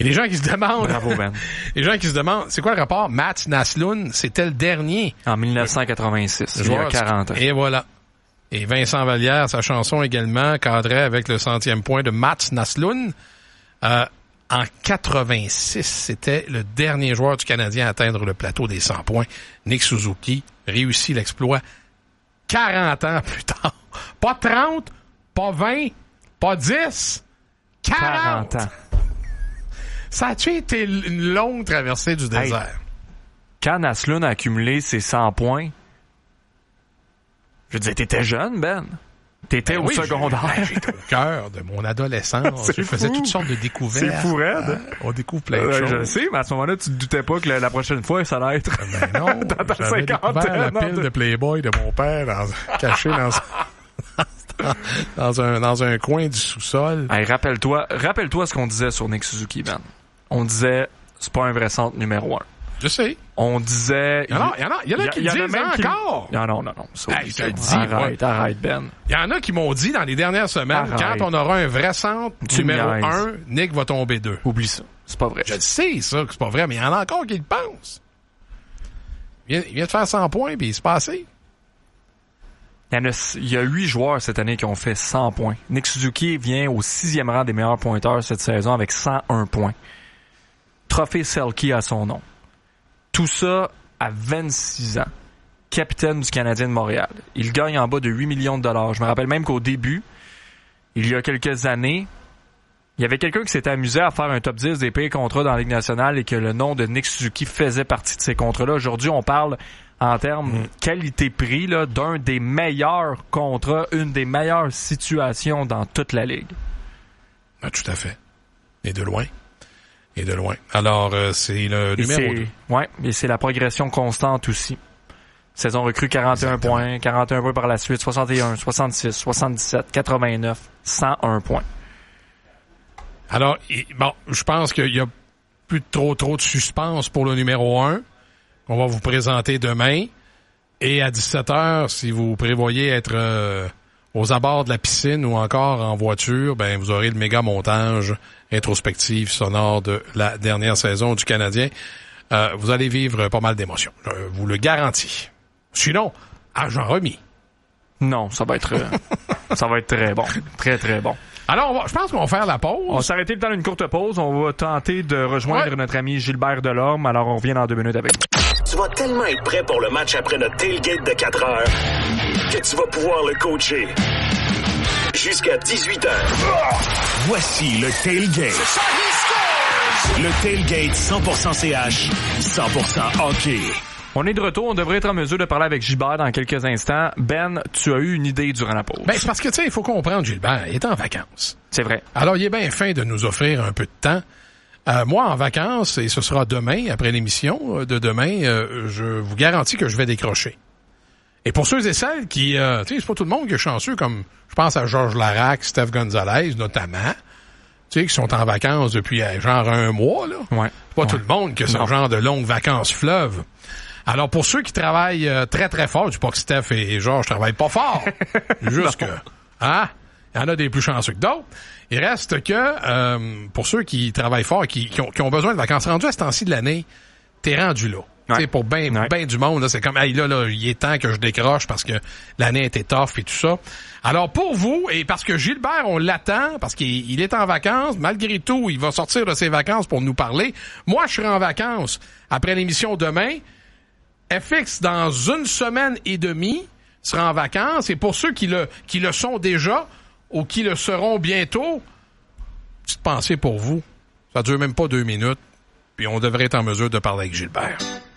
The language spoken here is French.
Et les gens qui se demandent... Bravo, Ben. Les gens qui se demandent, c'est quoi le rapport? Mats Naslund, c'était le dernier. En 1986, il y a 40 ans. Et voilà. Et Vincent Vallière, sa chanson également, cadrait avec le 100e point de Mats Naslund. En 86, c'était le dernier joueur du Canadien à atteindre le plateau des 100 points. Nick Suzuki réussit l'exploit 40 ans plus tard. Pas 30, pas 20, pas 10, 40 ans. Ça a-tu été une longue traversée du désert? Quand Naslund a accumulé ses 100 points, je veux dire, t'étais jeune, Ben. T'étais au secondaire. J'étais au cœur de mon adolescence. Je faisais toutes sortes de découvertes. C'est fou, raide. On découvre plein de choses. Je le sais, mais à ce moment-là, tu te doutais pas que la prochaine fois, ça allait être ben non, dans ta j'avais découvert la pile de Playboy de mon père cachée dans un coin du sous-sol. Hey, rappelle-toi ce qu'on disait sur Nick Suzuki, Ben. On disait, c'est pas un vrai centre numéro 1. Je sais. On disait... Il y en a qui le disent encore. Non. Hey, je te dis, arrête, Ben. Il y en a qui m'ont dit dans les dernières semaines, quand on aura un vrai centre numéro 1, Nick va tomber 2. Oublie ça. C'est pas vrai. Je sais, ça, que c'est pas vrai, mais il y en a encore qui le pensent. Il vient de faire 100 points, puis il se passait. Il y a 8 joueurs cette année qui ont fait 100 points. Nick Suzuki vient au 6e rang des meilleurs pointeurs cette saison avec 101 points. Trophée Selke à son nom. Tout ça à 26 ans. Capitaine du Canadien de Montréal. Il gagne en bas de 8 millions de dollars. Je me rappelle même qu'au début, il y a quelques années, il y avait quelqu'un qui s'était amusé à faire un top 10 des pires contrats dans la Ligue nationale et que le nom de Nick Suzuki faisait partie de ces contrats-là. Aujourd'hui, on parle en termes qualité-prix là, d'un des meilleurs contrats, une des meilleures situations dans toute la Ligue. Ah, tout à fait. Et de loin. Alors, c'est le numéro 2. Ouais, et c'est la progression constante aussi. Saison recrue 41 points, 41 points par la suite, 61, 66, 77, 89, 101 points. Alors, je pense qu'il y a plus trop de suspense pour le numéro 1 qu'on va vous présenter demain. Et à 17h, si vous prévoyez être aux abords de la piscine ou encore en voiture, ben vous aurez le méga montage introspectif sonore de la dernière saison du Canadien. Vous allez vivre pas mal d'émotions. Je vous le garantis. Sinon, argent remis. Non, ça va être très bon. Très, très bon. Alors, je pense qu'on va faire la pause. On va s'arrêter le temps d'une courte pause. On va tenter de rejoindre notre ami Gilbert Delorme. Alors, on revient dans 2 minutes avec nous. Tu vas tellement être prêt pour le match après notre tailgate de 4 heures que tu vas pouvoir le coacher. Jusqu'à 18h. Voici le tailgate. Le tailgate 100% CH, 100% hockey. On est de retour, on devrait être en mesure de parler avec Gilbert dans quelques instants. Ben, tu as eu une idée durant la pause. Ben, c'est parce que, tu sais, il faut comprendre, Gilbert, il est en vacances. C'est vrai. Alors, il est bien fin de nous offrir un peu de temps. Moi, en vacances, et ce sera demain, après l'émission de demain, je vous garantis que je vais décrocher. Et pour ceux et celles qui, tu sais, c'est pas tout le monde qui est chanceux, comme je pense à Georges Larac, Steph Gonzalez, notamment, tu sais, qui sont en vacances depuis genre 1 mois, là. Ouais. C'est pas tout le monde qui a ce genre de longues vacances fleuves. Alors, pour ceux qui travaillent très, très fort, je dis pas que Steph et Georges travaillent pas fort. Juste que, il y en a des plus chanceux que d'autres. Il reste que, pour ceux qui travaillent fort et qui ont besoin de vacances, rendu à ce temps-ci de l'année, t'es rendu là. Ouais. Tu sais, pour ben du monde, là, c'est comme, hey, là, il est temps que je décroche parce que l'année était tough et tout ça. Alors, pour vous, et parce que Gilbert, on l'attend, parce qu'il est en vacances, malgré tout, il va sortir de ses vacances pour nous parler. Moi, je serai en vacances après l'émission demain. FX, dans 1 semaine et demie, sera en vacances. Et pour ceux qui le sont déjà ou qui le seront bientôt, petite pensée pour vous. Ça dure même pas 2 minutes. Puis on devrait être en mesure de parler avec Gilbert.